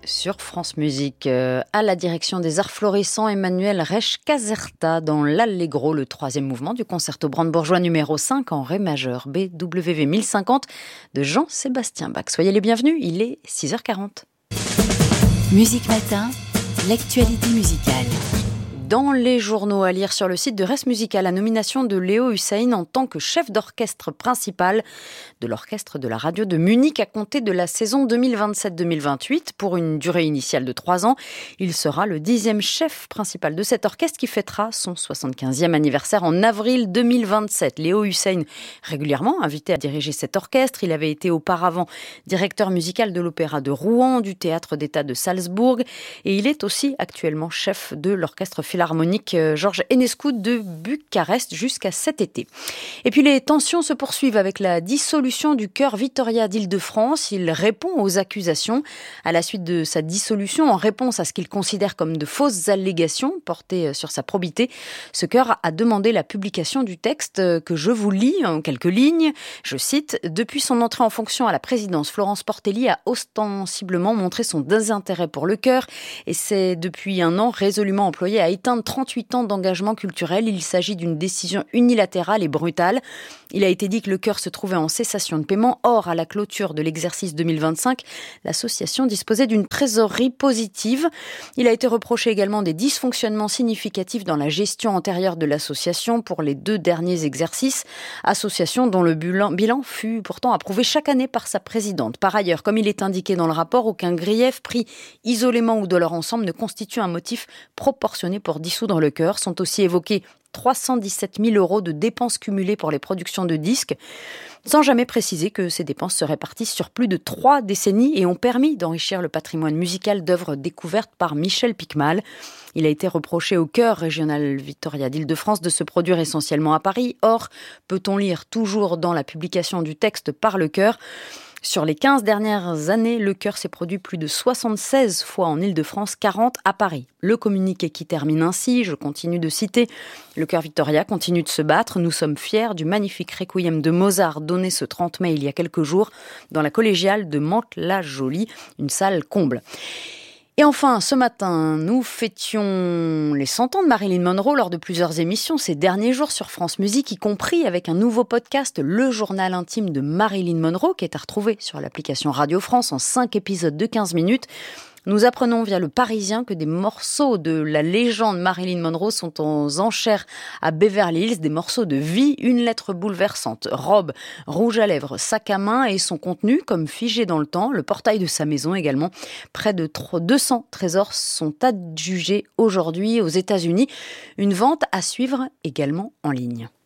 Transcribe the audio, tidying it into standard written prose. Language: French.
sur France Musique. À la direction des arts florissants, Emmanuel Resch-Caserta dans l'Allegro, le troisième mouvement du concerto brandebourgeois numéro 5 en ré majeur BWV 1050 de Jean-Sébastien Bach. Soyez les bienvenus, il est 6h40. Musique Matin, l'actualité musicale. Dans les journaux à lire sur le site de Rest Musical, la nomination de Léo Hussein en tant que chef d'orchestre principal de l'orchestre de la radio de Munich à compter de la saison 2027-2028 pour une durée initiale de 3 ans. Il sera le 10e chef principal de cet orchestre qui fêtera son 75e anniversaire en avril 2027. Léo Hussein, régulièrement invité à diriger cet orchestre, il avait été auparavant directeur musical de l'Opéra de Rouen, du Théâtre d'État de Salzbourg et il est aussi actuellement chef de l'orchestre philharmonique Georges Enescu de Bucarest jusqu'à cet été. Et puis les tensions se poursuivent avec la dissolution du chœur Vittoria d'Île-de-France. Il répond aux accusations à la suite de sa dissolution en réponse à ce qu'il considère comme de fausses allégations portées sur sa probité. Ce chœur a demandé la publication du texte que je vous lis en quelques lignes. Je cite: « Depuis son entrée en fonction à la présidence, Florence Portelli a ostensiblement montré son désintérêt pour le chœur et c'est depuis un an résolument employé à éteindre 38 ans d'engagement culturel. Il s'agit d'une décision unilatérale et brutale. Il a été dit que le chœur se trouvait en cessation de paiement. Or, à la clôture de l'exercice 2025, l'association disposait d'une trésorerie positive. Il a été reproché également des dysfonctionnements significatifs dans la gestion antérieure de l'association pour les 2 derniers exercices. Association dont le bilan fut pourtant approuvé chaque année par sa présidente. Par ailleurs, comme il est indiqué dans le rapport, aucun grief pris isolément ou de leur ensemble ne constitue un motif proportionné pour dissoudre le chœur. Sont aussi évoqués 317 000 € de dépenses cumulées pour les productions de disques, sans jamais préciser que ces dépenses se répartissent sur plus de 3 décennies et ont permis d'enrichir le patrimoine musical d'œuvres découvertes par Michel Picmal. Il a été reproché au chœur régional Vittoria d'Île-de-France de se produire essentiellement à Paris. Or, peut-on lire toujours dans la publication du texte par le chœur: sur les 15 dernières années, le chœur s'est produit plus de 76 fois en Île-de-France, 40 à Paris. Le communiqué qui termine ainsi, je continue de citer: « Le chœur Vittoria continue de se battre. Nous sommes fiers du magnifique requiem de Mozart donné ce 30 mai il y a quelques jours dans la collégiale de Mantes-la-Jolie, une salle comble. » Et enfin, ce matin, nous fêtions les 100 ans de Marilyn Monroe lors de plusieurs émissions ces derniers jours sur France Musique, y compris avec un nouveau podcast, Le Journal Intime de Marilyn Monroe, qui est à retrouver sur l'application Radio France en 5 épisodes de 15 minutes. Nous apprenons via Le Parisien que des morceaux de la légende Marilyn Monroe sont aux enchères à Beverly Hills, des morceaux de vie, une lettre bouleversante, robe, rouge à lèvres, sac à main et son contenu comme figé dans le temps, le portail de sa maison également. Près de 200 trésors sont adjugés aujourd'hui aux États-Unis. Une vente à suivre également en ligne.